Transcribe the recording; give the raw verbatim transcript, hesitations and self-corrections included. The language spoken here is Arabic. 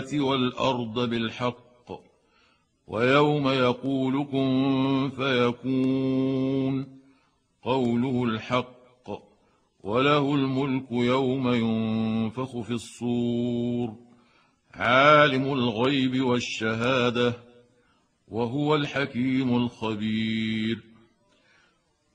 السماوات والأرض بالحق ويوم يقول كن فيكون قوله الحق وله الملك يوم ينفخ في الصور عالم الغيب والشهادة وهو الحكيم الخبير.